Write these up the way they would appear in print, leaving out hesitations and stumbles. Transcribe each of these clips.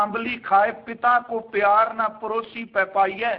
अम्बली खाए पिता को प्यार न परोसी पै पाइय।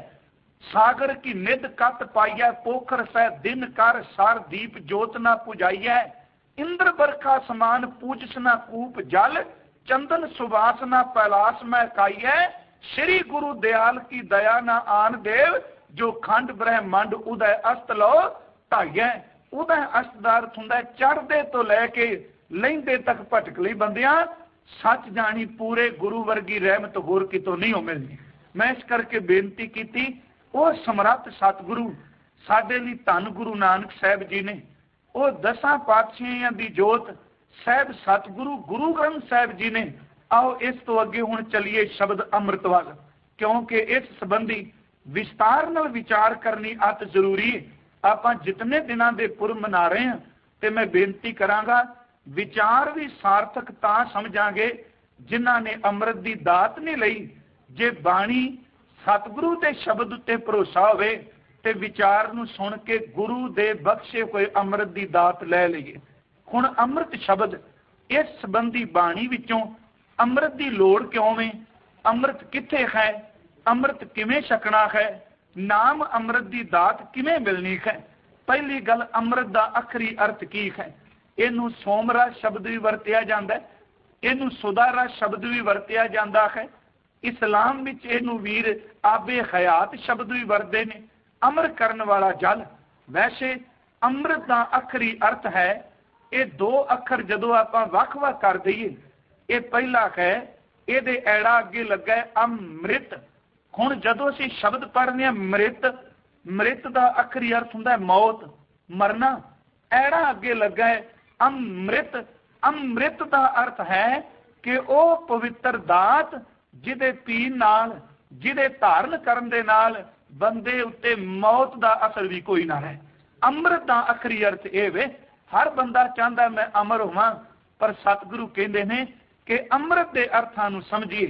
सागर की निध कत पाइय पोखर सह दिन कर सार दीप जोत न पुजाइय। इंद्र बरखा समान पूजस न कूप जल चंदन सुवास न पैलास में काइय। श्री गुरु दयाल की दया न आन देव जो खंड ब्रह्मंड उदय अस्त लो ढाइय। उदय अस्त दा अर्थ हुंदा चढ़दे तो लैके लहिंदे तक भटकली बंदियां सच जानी पूरे गुरु वर्गी रहमत होर कितों नहीं हो मिलनी। मैं इस करके बेनती की वो समर्थ सतगुरु साडे लई धन गुरु नानक साहब जी ने वो 10 पातशाहियां दी जोत साहब सतगुरु गुरु ग्रंथ साहब जी ने। आओ इस तो अगे हुण चलिए शब्द अमृत वाल, क्योंकि इस संबंधी विस्तार नाल विचार करनी अत जरूरी है। आपां जितने दिनां दे पुर मना रहे हैं ते मैं बेनती करांगा विचार भी सार्थक तां समझांगे जिन्हां ने अमृत दी दात नहीं लई। जे बाणी सतगुरु दे शब्द उत्ते भरोसा होवे ते विचार नूं सुन के गुरु दे बख्शे हुए अमृत दी दात लै लईए। हुण अमृत शब्द इस संबंधी बाणी विचों अमृत दी लोड़ क्यों है, अमृत किथे है, अमृत किवें छकना है, नाम अमृत दी दात किवें मिलनी है। पहली गल अमृत दा आखरी अर्थ की है। इनू सोमरा शब्द भी वरतिया जाता है, इनू सुदारा शब्द भी वरतिया जाता है। इस्लाम विच इनू वीर आबे हयात शब्द भी वरते ने, अमर करने वाला जल। वैसे अमृत का आखरी अर्थ है ये 2 अखर जदों आपां वख-वख कर दईए, ये पहला है ये ऐड़ा अगे लगा है अमृत। हुण जदों असीं शब्द पढ़ने मृत, मृत का आखरी अर्थ हुंदा है मौत, मरना। ऐड़ा अगे लगा है अमृत, अमृत का अर्थ है कि वह पवित्र दात जिदे पीण नाल जिदे धारण करन दे नाल बंदे उत्ते मौत का असर भी कोई ना है। अमृत का आखरी अर्थ ये वे। हर बंदा चाहता मैं अमर होवां, पर सतगुरु कहते हैं कि अमृत के अर्थां नूं समझिए।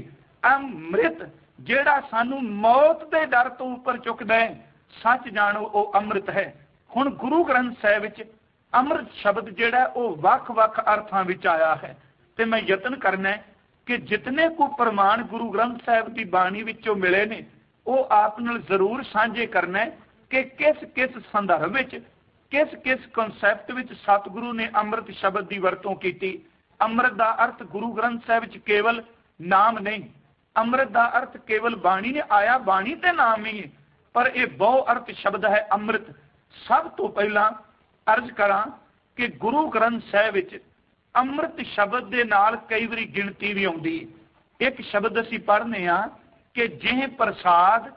अमृत जेड़ा सानू मौत के डर तो उपर चुकदा है, सच जानो वो अमृत है। हुण गुरु ग्रंथ साहिब विच अमृत शब्द जेड़ा वो वख-वख अर्थां विच आया है ते मैं यतन करना है कि जितने को प्रमाण गुरु ग्रंथ साहिब की बाणी विचों मिले ने वो आप नाल जरूर साझे करना है कि किस किस संदर्भ विच किस किस कॉन्सैप्ट विच सतगुरु ने अमृत शब्द की वरतों की। अमृत का अर्थ गुरु ग्रंथ साहिब विच केवल नाम नहीं, अमृत का अर्थ केवल बाणी ने आया, बाणी ते नाम ही है, पर यह बहु अर्थ शब्द है अमृत। सब तो पहला अर्ज करा कि गुरु ग्रंथ साहिब विच अमृत शब्द के नाल कई बारी गिनती भी आउंदी है। एक शब्द असीं पढ़ने आ कि जिह प्रसाद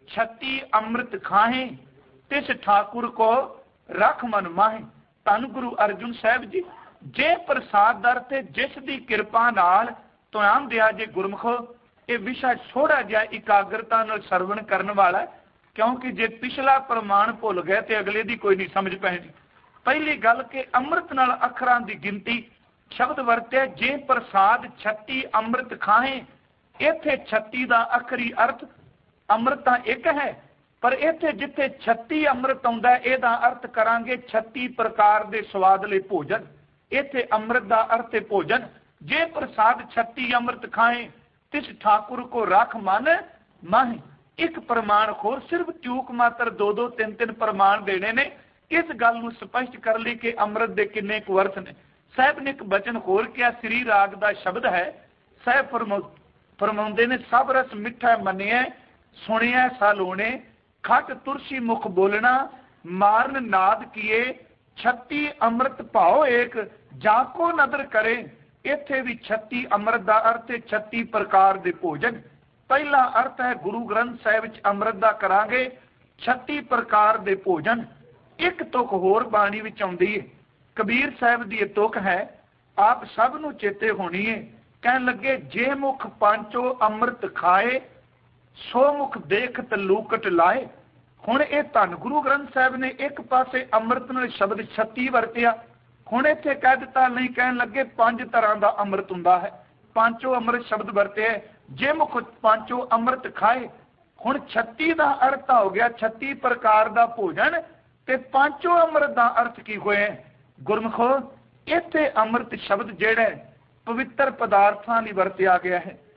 36 अमृत खाहे तिस ठाकुर को रख मन माहे। धन गुरु अर्जुन साहब जी जे प्रसाद दर ते जिस दी कृपा नाल तुआम दिया जे गुरमुखो। ये विषय थोड़ा जिहा एकाग्रता नाल सरवण करने वाला है, क्योंकि जे पिछला प्रमाण भुल गए तो अगले की कोई नहीं समझ पैनी। पहली गल कि अमृत नाल अखरां की गिनती शब्द वरत्या जे प्रसाद 36 अमृत खाए। इत्थे 36 का आखरी अर्थ अमृत तां एक है, पर इत्थे जिथे 36 अमृत आउंदा है इहदा अर्थ करांगे 36 प्रकार के स्वादले भोजन। इत्थे अमृत का अर्थ है भोजन। जे प्रसाद 36 अमृत खाए तिस ठाकुर को रख मन माहे। एक प्रमाण होर सिर्फ चूक मात्र 2-2 3-3 प्रमाण देने ने इस गल नूं स्पष्ट कर ली कि अमृत के किन्ने कुछ अर्थ ने। साहब ने एक बचन होर किया, श्री राग का शब्द है। साहब फरमाउंदे ने सब रस मिठा मनिया सुनिया सालोने खट तुरसी मुख बोलना मारन नाद किए 36 अमृत भाव एक जाको नदर करे। इत्थे भी 36 अमृत का अर्थ है 36 प्रकार के भोजन। पहला अर्थ है गुरु ग्रंथ साहिब विच अमृत का करांगे 36 प्रकार के भोजन। एक तुक होर बाणी विच आउंदी है, कबीर साहब की तुक है, आप सब नूं चेते होनी है। कहन लगे जे मुख पांचो अमृत खाए सो मुख देखत लूकट लाए। हुण ये धन गुरु ग्रंथ साहिब ने एक पासे अमृत नाल शब्द 36 वरतिया, हुण इत्थे कह दिता नहीं, कहन लगे 5 तरह का अमृत हुंदा है। पांचों अमृत शब्द वरते जे मुख पांचों अमृत खाए। हुण 36 का अर्थ हो गया 36 प्रकार का भोजन, ते पांचों अमृत का अर्थ की होए गुरमुखो। इत्थे अमृत शब्द जिहड़ा पवित्र पदार्थां लई वरतिया गया है।